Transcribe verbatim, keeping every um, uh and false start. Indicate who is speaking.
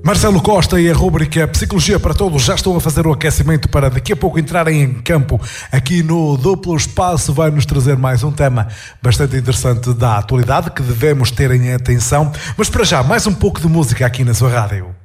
Speaker 1: Marcelo Costa e a rúbrica Psicologia para Todos já estão a fazer o aquecimento para daqui a pouco entrarem em campo aqui no Duplo Espaço. Vai-nos trazer mais um tema bastante interessante da atualidade que devemos ter em atenção. Mas para já, mais um pouco de música aqui na sua rádio.